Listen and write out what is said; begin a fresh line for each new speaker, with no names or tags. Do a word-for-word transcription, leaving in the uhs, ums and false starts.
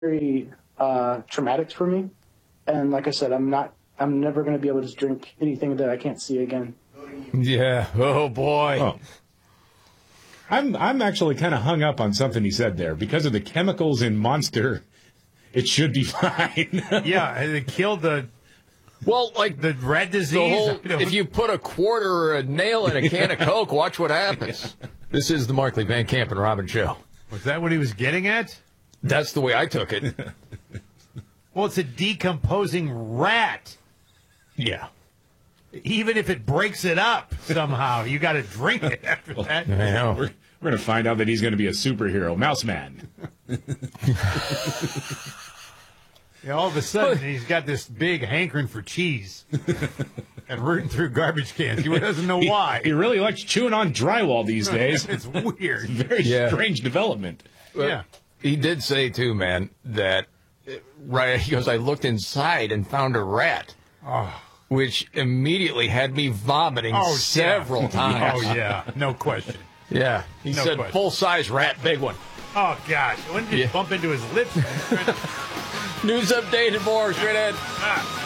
very uh, traumatic for me. And like I said, I'm not, I'm never going to be able to drink anything that I can't see again.
Yeah. Oh, boy.
Oh. I'm I'm actually kind of hung up on something he said there. Because of the chemicals in Monster, it should be fine.
Yeah, it killed the
Well, like
the red disease.
the whole,
You know.
if you put a quarter or a nail in a can of Coke, watch what happens. This is the Markley Van Camp and Robin show.
Was that what he was getting at?
That's the way I took it.
Well, it's a decomposing rat.
Yeah.
Even if it breaks it up somehow, you got to drink it after that.
I know.
We're, we're going to find out that he's going to be a superhero, Mouse Man.
Yeah, all of a sudden, he's got this big hankering for cheese and rooting through garbage cans. He doesn't know why.
He, he really likes chewing on drywall these days.
It's weird.
Very
Yeah.
strange development.
But
Yeah.
He did say, too, man, that, uh, right, he goes, I looked inside and found a rat.
Oh.
Which immediately had me vomiting
Oh,
several
yeah.
times.
Oh, yeah. No question.
Yeah. He
No
said,
question.
full-size rat, big one.
Oh, gosh. When did it
Yeah.
bump into his lips?
News update and more straight ahead.
Ah.